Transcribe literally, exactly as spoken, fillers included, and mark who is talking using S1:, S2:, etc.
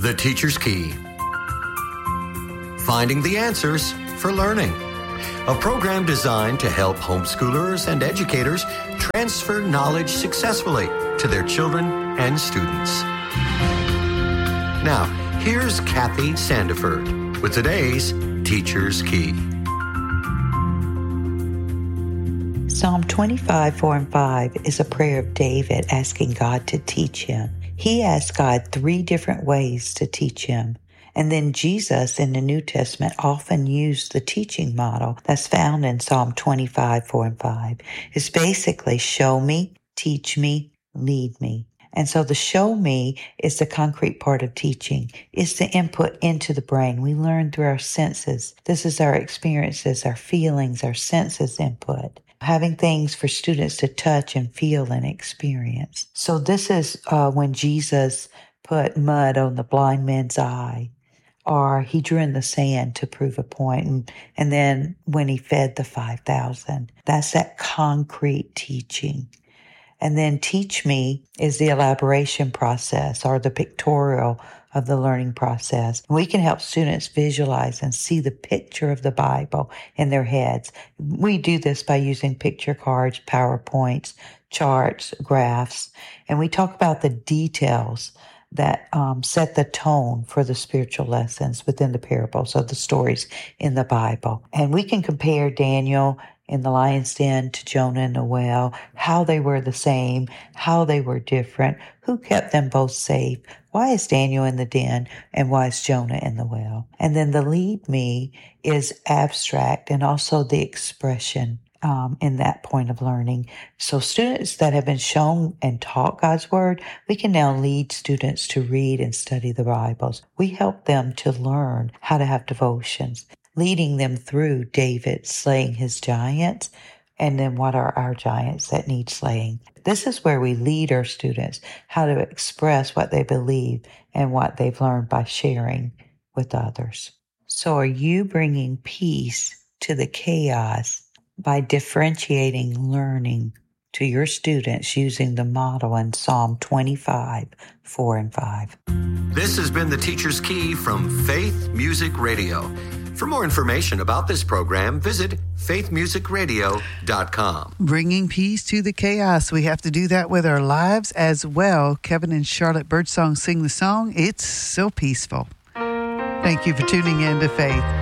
S1: The Teacher's Key. Finding the answers for learning. A program designed to help homeschoolers and educators transfer knowledge successfully to their children and students. Now, here's Kathy Sandiford with today's Teacher's Key.
S2: Psalm twenty-five, four and five is a prayer of David asking God to teach him. He asked God three different ways to teach him. And then Jesus in the New Testament often used the teaching model that's found in Psalm twenty-five, four and five. It's basically show me, teach me, lead me. And so the show me is the concrete part of teaching. It's the input into the brain. We learn through our senses. This is our experiences, our feelings, our senses input. Having things for students to touch and feel and experience. So this is uh, when Jesus put mud on the blind man's eye, or he drew in the sand to prove a point. And, and then when he fed the five thousand, that's that concrete teaching. And then teach me is the elaboration process or the pictorial of the learning process. We can help students visualize and see the picture of the Bible in their heads. We do this by using picture cards, PowerPoints, charts, graphs, and we talk about the details that um, set the tone for the spiritual lessons within the parables of the stories in the Bible. And we can compare Daniel in the lion's den to Jonah in the well, how they were the same, how they were different, who kept them both safe, why is Daniel in the den, and why is Jonah in the well. And then the lead me is abstract and also the expression um, in that point of learning. So students that have been shown and taught God's Word, we can now lead students to read and study the Bibles. We help them to learn how to have devotions, leading them through David slaying his giants, and then what are our giants that need slaying. This is where we lead our students how to express what they believe and what they've learned by sharing with others. So are you bringing peace to the chaos by differentiating learning to your students using the model in Psalm twenty-five, four and five?
S1: This has been the Teacher's Key from Faith Music Radio. For more information about this program, visit faith music radio dot com.
S3: Bringing peace to the chaos. We have to do that with our lives as well. Kevin and Charlotte Birdsong sing the song, It's So Peaceful. Thank you for tuning in to Faith.